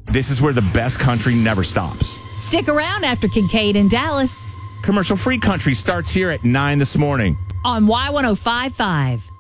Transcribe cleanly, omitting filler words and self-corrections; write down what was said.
This is where the best country never stops. Stick around after Kincaid in Dallas Commercial-free country starts here at 9 this morning. on Y1055.